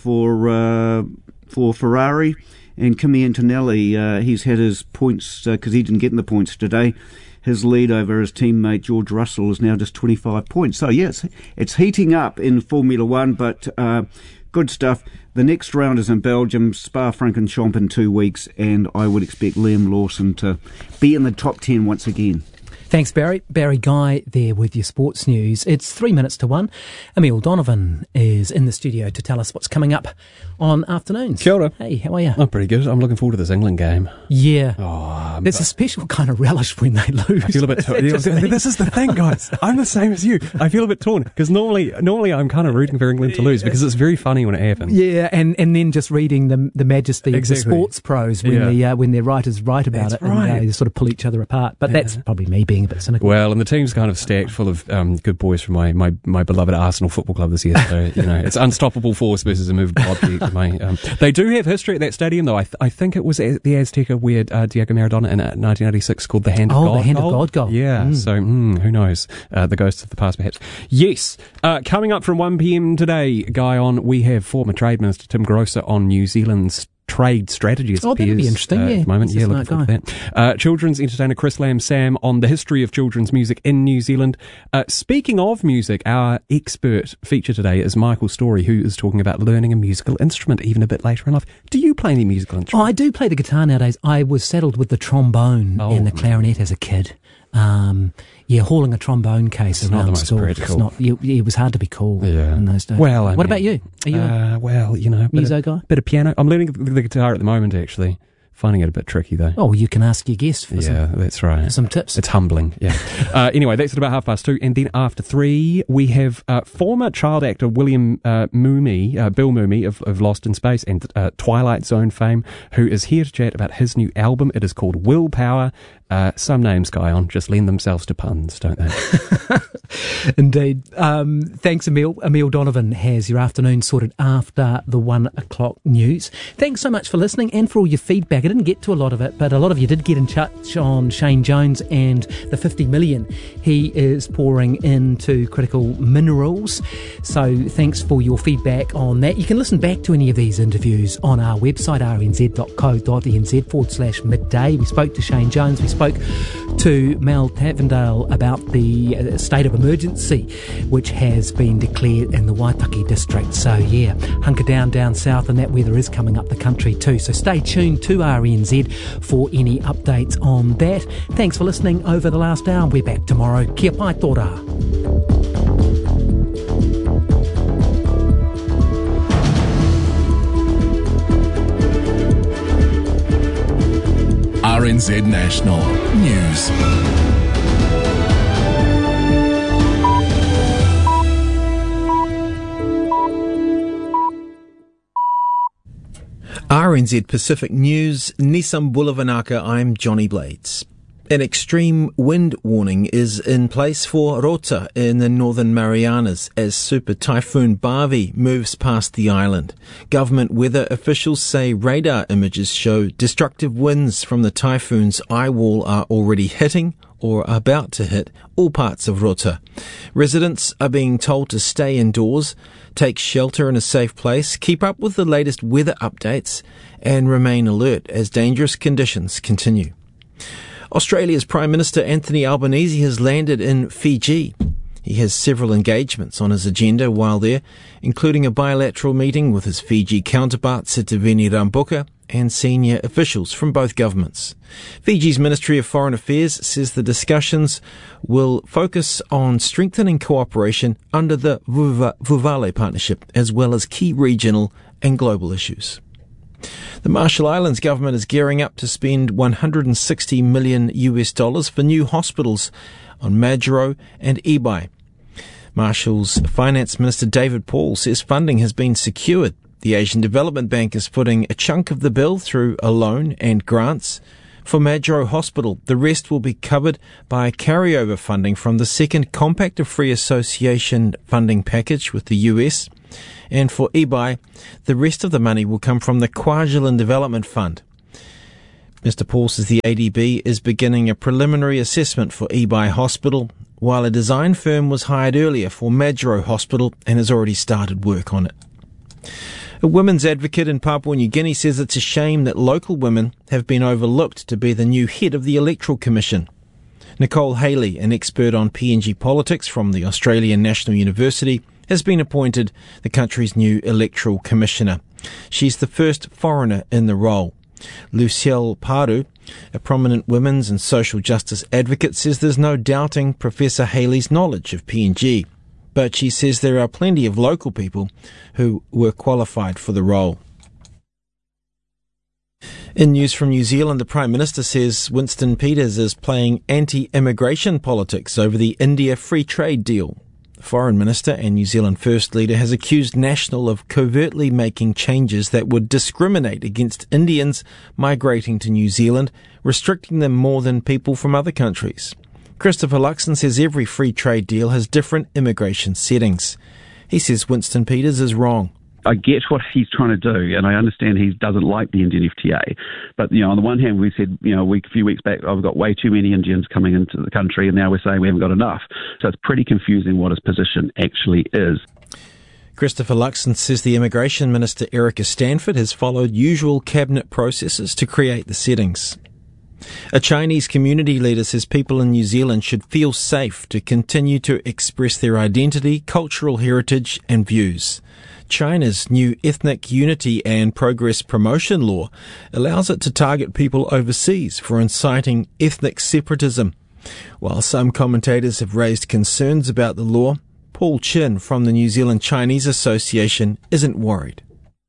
for Ferrari, and Kimi Antonelli, he's had his points because he didn't get in the points today. His lead over his teammate George Russell is now just 25 points. So yes, it's heating up in Formula One, but good stuff. The next round is in Belgium, Spa-Francorchamps in 2 weeks, and I would expect Liam Lawson to be in the top 10 once again. Thanks, Barry. Barry Guy there with your sports news. It's 3 minutes to 1. Emil Donovan is in the studio to tell us what's coming up on afternoons. Kia ora. Hey, how are you? I'm pretty good. I'm looking forward to this England game. Yeah. There's a special kind of relish when they lose. I feel a bit torn. This is the thing, guys. I'm the same as you. I feel a bit torn because normally I'm kind of rooting for England to lose because it's very funny when it happens. Yeah, and then just reading the majesty of the sports pros when their writers write about it, right. And they sort of pull each other apart. But that's probably me being a bit cynical. Well, and the team's kind of stacked full of good boys from my beloved Arsenal Football Club this year. So, it's unstoppable force versus a movable object. They do have history at that stadium, though. I think it was at the Azteca where Diego Maradona in 1986 called the Hand of God. The Hand of God goal. Yeah, so who knows? The ghosts of the past, perhaps. Yes, coming up from 1 p.m. today, Guy on, we have former Trade Minister Tim Grosser on New Zealand's trade strategy. That'd be interesting. At the moment. Yeah, looking forward to that. Children's entertainer Chris Lamb-Sam on the history of children's music in New Zealand. Speaking of music, our expert feature today is Michael Story, who is talking about learning a musical instrument even a bit later in life. Do you play any musical instruments? I do play the guitar nowadays. I was saddled with the trombone and the clarinet as a kid. Hauling a trombone case around. Not the most practical. It was hard to be cool in those days. Well, what about you? Are you a muso guy? Bit of piano. I'm learning the guitar at the moment, actually. Finding it a bit tricky, though. Oh, you can ask your guest for that's right. some tips. It's humbling, yeah. Anyway, that's at about 2:30. And then after 3, we have former child actor William Bill Mooney of Lost in Space and Twilight Zone fame, who is here to chat about his new album. It is called Willpower. Some names, Guy on, just lend themselves to puns, don't they? Indeed. Thanks, Emil. Emil Donovan has your afternoon sorted after the 1 o'clock news. Thanks so much for listening and for all your feedback. I didn't get to a lot of it, but a lot of you did get in touch on Shane Jones and the 50 million he is pouring into critical minerals. So thanks for your feedback on that. You can listen back to any of these interviews on our website, rnz.co.nz/midday. We spoke to Shane Jones. We spoke to Mel Tavendale about the state of emergency which has been declared in the Waitaki district. So hunker down south, and that weather is coming up the country too. So stay tuned to RNZ for any updates on that. Thanks for listening over the last hour. We're back tomorrow. Kia pai tōra. RNZ National News. RNZ Pacific News, Nisam Bulavanaka, I'm Johnny Blades. An extreme wind warning is in place for Rota in the Northern Marianas as Super Typhoon Bavi moves past the island. Government weather officials say radar images show destructive winds from the typhoon's eye wall are already hitting or about to hit all parts of Rota. Residents are being told to stay indoors, take shelter in a safe place, keep up with the latest weather updates, and remain alert as dangerous conditions continue. Australia's Prime Minister Anthony Albanese has landed in Fiji. He has several engagements on his agenda while there, including a bilateral meeting with his Fiji counterpart Sitiveni Rabuka and senior officials from both governments. Fiji's Ministry of Foreign Affairs says the discussions will focus on strengthening cooperation under the Vuvale Partnership, as well as key regional and global issues. The Marshall Islands government is gearing up to spend $160 million for new hospitals on Majuro and Ibai. Marshall's Finance Minister David Paul says funding has been secured. The Asian Development Bank is footing a chunk of the bill through a loan and grants. For Majuro Hospital, the rest will be covered by carryover funding from the second Compact of Free Association funding package with the US. And for Ibai, the rest of the money will come from the KwaZulu Development Fund. Mr. Paul says the ADB is beginning a preliminary assessment for Ibai Hospital, while a design firm was hired earlier for Majuro Hospital and has already started work on it. A women's advocate in Papua New Guinea says it's a shame that local women have been overlooked to be the new head of the Electoral Commission. Nicole Haley, an expert on PNG politics from the Australian National University, has been appointed the country's new electoral commissioner. She's the first foreigner in the role. Lucielle Paru, a prominent women's and social justice advocate, says there's no doubting Professor Haley's knowledge of PNG, but she says there are plenty of local people who were qualified for the role. In news from New Zealand, the Prime Minister says Winston Peters is playing anti-immigration politics over the India free trade deal. The Foreign Minister and New Zealand First Leader has accused National of covertly making changes that would discriminate against Indians migrating to New Zealand, restricting them more than people from other countries. Christopher Luxon says every free trade deal has different immigration settings. He says Winston Peters is wrong. I get what he's trying to do, and I understand he doesn't like the Indian FTA. But, on the one hand, we said, a few weeks back, I've got way too many Indians coming into the country, and now we're saying we haven't got enough. So it's pretty confusing what his position actually is. Christopher Luxon says the Immigration Minister, Erica Stanford, has followed usual cabinet processes to create the settings. A Chinese community leader says people in New Zealand should feel safe to continue to express their identity, cultural heritage and views. China's new Ethnic Unity and Progress Promotion Law allows it to target people overseas for inciting ethnic separatism. While some commentators have raised concerns about the law, Paul Chin from the New Zealand Chinese Association isn't worried.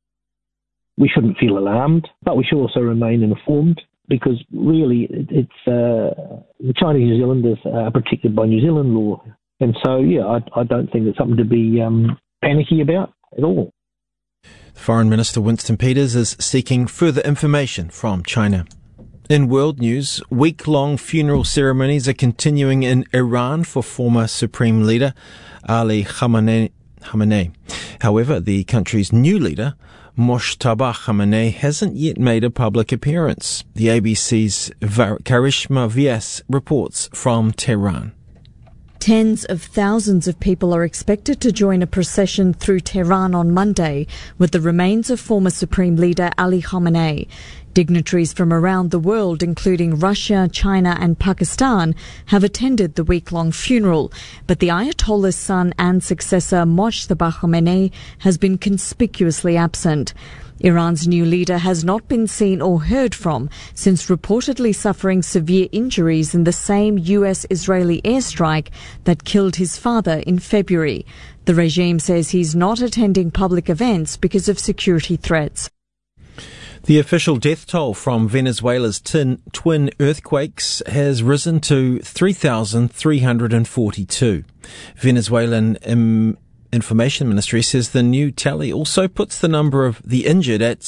We shouldn't feel alarmed, but we should also remain informed, because really it's the Chinese New Zealanders are protected by New Zealand law. And so, I don't think it's something to be panicky about at all. Foreign Minister Winston Peters is seeking further information from China. In world news, week-long funeral ceremonies are continuing in Iran for former Supreme Leader Ali Khamenei. However, the country's new leader, Mojtaba Khamenei, hasn't yet made a public appearance. The ABC's Karishma Vyas reports from Tehran. Tens of thousands of people are expected to join a procession through Tehran on Monday with the remains of former Supreme Leader Ali Khamenei. Dignitaries from around the world, including Russia, China and Pakistan, have attended the week-long funeral, but the Ayatollah's son and successor Mojtaba Khamenei has been conspicuously absent. Iran's new leader has not been seen or heard from since reportedly suffering severe injuries in the same US-Israeli airstrike that killed his father in February. The regime says he's not attending public events because of security threats. The official death toll from Venezuela's twin earthquakes has risen to 3,342. Venezuelan Information Ministry says the new tally also puts the number of the injured at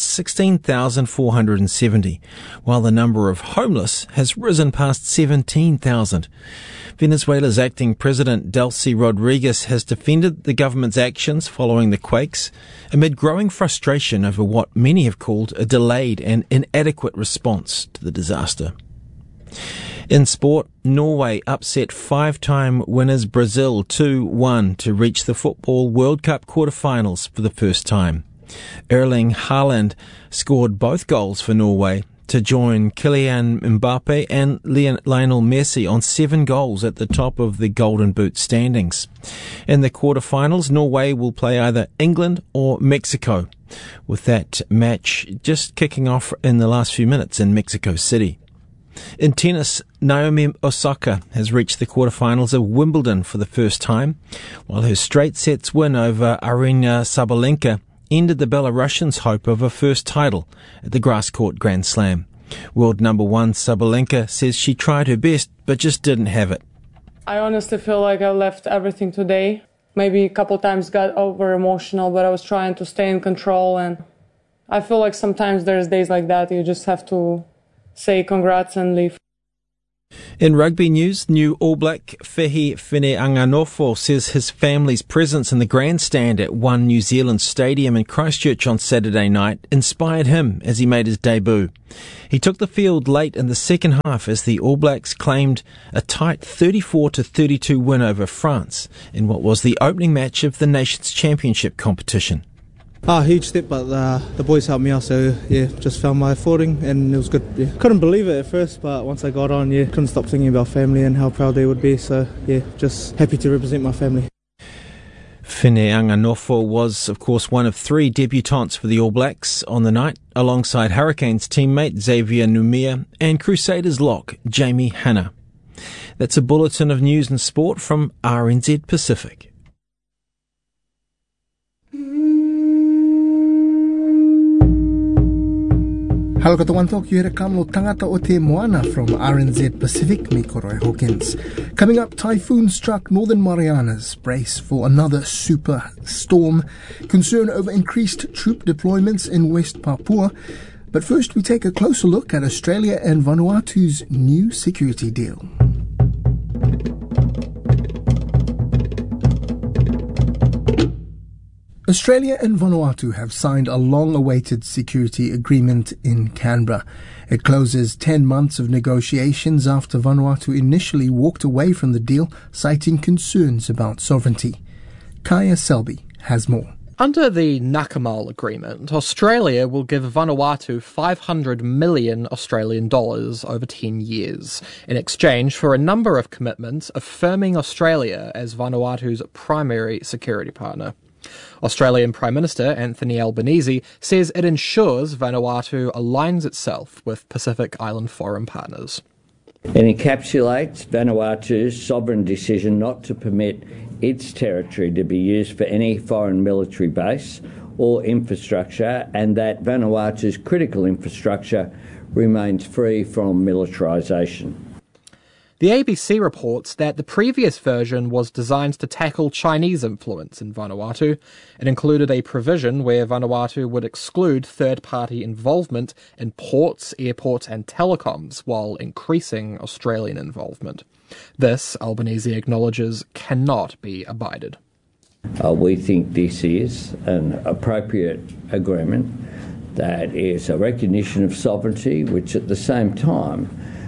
16,470, while the number of homeless has risen past 17,000. Venezuela's acting president Delcy Rodriguez has defended the government's actions following the quakes amid growing frustration over what many have called a delayed and inadequate response to the disaster. In sport, Norway upset five-time winners Brazil 2-1 to reach the Football World Cup quarter-finals for the first time. Erling Haaland scored both goals for Norway to join Kylian Mbappe and Lionel Messi on 7 goals at the top of the Golden Boot standings. In the quarter-finals, Norway will play either England or Mexico, with that match just kicking off in the last few minutes in Mexico City. In tennis, Naomi Osaka has reached the quarterfinals of Wimbledon for the first time, while her straight sets win over Aryna Sabalenka ended the Belarusian's hope of a first title at the grass court Grand Slam. World number 1 Sabalenka says she tried her best but just didn't have it. I honestly feel like I left everything today. Maybe a couple times got over emotional, but I was trying to stay in control, and I feel like sometimes there's days like that you just have to say congrats and leave. In rugby news, new All Black Fehi Fineanganofo says his family's presence in the grandstand at One New Zealand Stadium in Christchurch on Saturday night inspired him as he made his debut. He took the field late in the second half as the All Blacks claimed a tight 34-32 win over France in what was the opening match of the Nations Championship competition. Huge step, but the boys helped me out, so yeah, just found my footing and it was good. Yeah. Couldn't believe it at first, but once I got on, couldn't stop thinking about family and how proud they would be, so just happy to represent my family. Fineanganofo was, of course, one of 3 debutantes for the All Blacks on the night, alongside Hurricanes teammate Xavier Numia and Crusaders lock Jamie Hanna. That's a bulletin of news and sport from RNZ Pacific. Halo katawantok, you hear a kamlo tangata o te moana from RNZ Pacific, me Koroi Hawkins. Coming up, typhoon struck Northern Marianas, brace for another super storm, concern over increased troop deployments in West Papua. But first we take a closer look at Australia and Vanuatu's new security deal. Australia and Vanuatu have signed a long-awaited security agreement in Canberra. It closes 10 months of negotiations after Vanuatu initially walked away from the deal, citing concerns about sovereignty. Kaya Selby has more. Under the Nakamal Agreement, Australia will give Vanuatu 500 million Australian dollars over 10 years, in exchange for a number of commitments affirming Australia as Vanuatu's primary security partner. Australian Prime Minister Anthony Albanese says it ensures Vanuatu aligns itself with Pacific Island foreign partners. It encapsulates Vanuatu's sovereign decision not to permit its territory to be used for any foreign military base or infrastructure, and that Vanuatu's critical infrastructure remains free from militarisation. The ABC reports that the previous version was designed to tackle Chinese influence in Vanuatu. It included a provision where Vanuatu would exclude third-party involvement in ports, airports and telecoms while increasing Australian involvement. This, Albanese acknowledges, cannot be abided. We think this is an appropriate agreement that is a recognition of sovereignty, which at the same time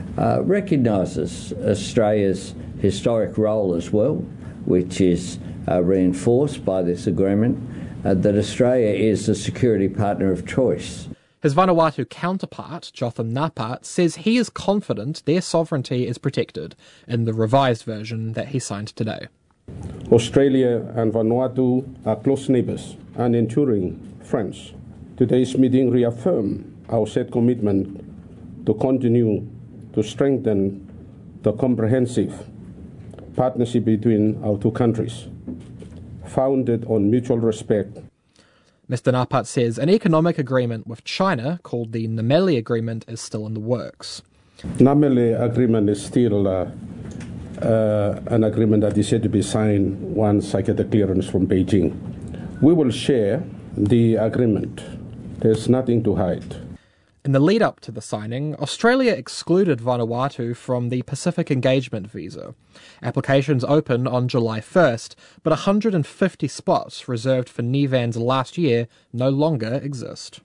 recognises Australia's historic role as well, which is reinforced by this agreement, that Australia is the security partner of choice. His Vanuatu counterpart, Jotham Napat, says he is confident their sovereignty is protected in the revised version that he signed today. Australia and Vanuatu are close neighbours and enduring friends. Today's meeting reaffirms our set commitment to continue to strengthen the comprehensive partnership between our two countries, founded on mutual respect. Mr. Napat says an economic agreement with China, called the Nameli Agreement, is still in the works. Nameli Agreement is still an agreement that is yet to be signed once I get the clearance from Beijing. We will share the agreement. There's nothing to hide. In the lead up to the signing, Australia excluded Vanuatu from the Pacific Engagement Visa. Applications opened on July 1st, but 150 spots reserved for Nivans last year no longer exist.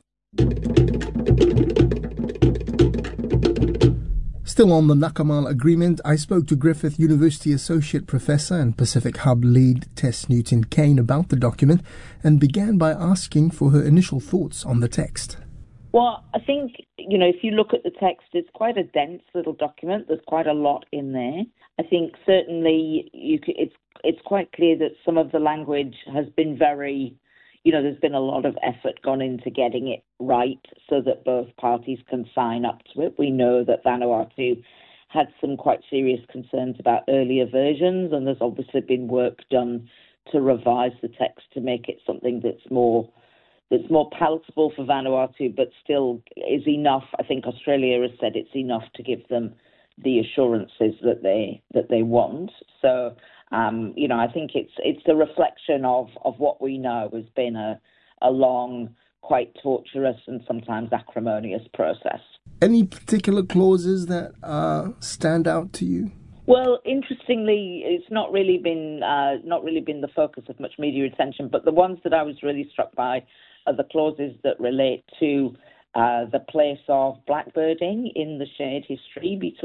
Still on the Nakamal Agreement, I spoke to Griffith University Associate Professor and Pacific Hub lead Tess Newton-Kane about the document and began by asking for her initial thoughts on the text. Well, I think, if you look at the text, it's quite a dense little document. There's quite a lot in there. I think certainly it's quite clear that some of the language has been very, there's been a lot of effort gone into getting it right so that both parties can sign up to it. We know that Vanuatu had some quite serious concerns about earlier versions, and there's obviously been work done to revise the text to make it something that's more palatable for Vanuatu, but still is enough. I think Australia has said it's enough to give them the assurances that they want. So, I think it's a reflection of what we know has been a long, quite torturous and sometimes acrimonious process. Any particular clauses that stand out to you? Well, interestingly, it's not really been the focus of much media attention, but the ones that I was really struck by are the clauses that relate to the place of blackbirding in the shared history between